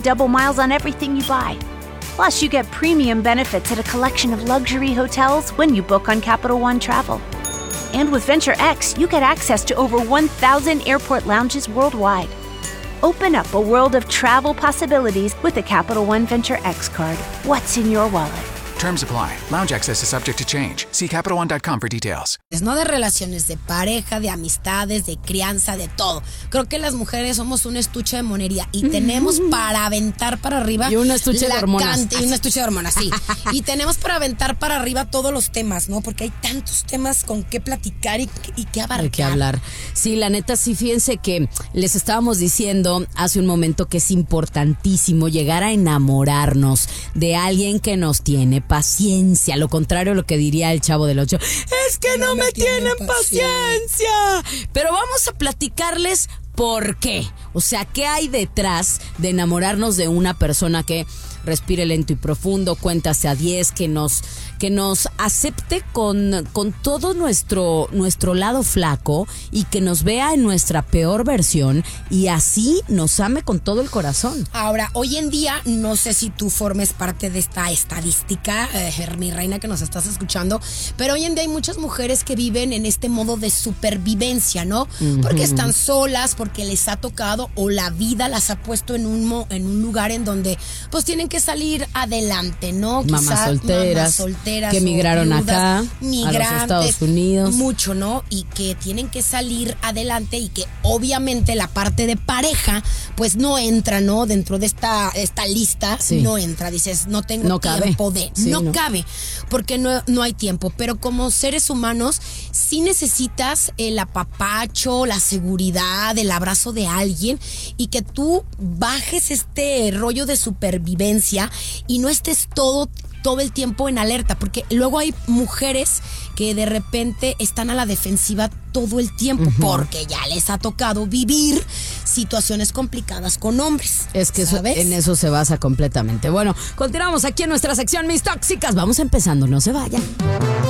double miles on everything you buy. Plus, you get premium benefits at a collection of luxury hotels when you book on Capital One Travel. And with Venture X, you get access to over 1,000 airport lounges worldwide. Open up a world of travel possibilities with the Capital One Venture X card. What's in your wallet? Terms apply. Lounge access is subject to change. See CapitalOne.com for details. No de relaciones, de pareja, de amistades, de crianza, de todo. Creo que las mujeres somos un estuche de monería y tenemos para aventar para arriba. Y un estuche de hormonas. Y un estuche de hormonas, sí. Y tenemos para aventar para arriba todos los temas, ¿no? Porque hay tantos temas con qué platicar y qué abarcar. Hay que hablar. Sí, la neta, sí, fíjense que les estábamos diciendo hace un momento que es importantísimo llegar a enamorarnos de alguien que nos tiene paciencia, lo contrario a lo que diría el Chavo del Ocho, es que no me tienen paciencia. Pero vamos a platicarles por qué, o sea, qué hay detrás de enamorarnos de una persona que respire lento y profundo, cuenta hasta 10, que nos acepte con todo nuestro lado flaco y que nos vea en nuestra peor versión y así nos ame con todo el corazón. Ahora, hoy en día, no sé si tú formes parte de esta estadística, mi reina que nos estás escuchando, pero hoy en día hay muchas mujeres que viven en este modo de supervivencia, ¿no? Uh-huh. Porque están solas, porque les ha tocado o la vida las ha puesto en un lugar en donde pues tienen que salir adelante, ¿no? Mamás solteras que migraron acá, migrantes, a los Estados Unidos. Mucho, ¿no? Y que tienen que salir adelante y que obviamente la parte de pareja pues no entra, ¿no? Dentro de esta lista, sí. No entra. Dices, no tengo tiempo de... Sí, no cabe, porque no hay tiempo. Pero como seres humanos sí necesitas el apapacho, la seguridad, el abrazo de alguien y que tú bajes este rollo de supervivencia y no estés todo el tiempo en alerta, porque luego hay mujeres que de repente están a la defensiva todo el tiempo, uh-huh, porque ya les ha tocado vivir situaciones complicadas con hombres. Es que en eso se basa completamente. Bueno, continuamos aquí en nuestra sección Mis Tóxicas. Vamos empezando, no se vayan.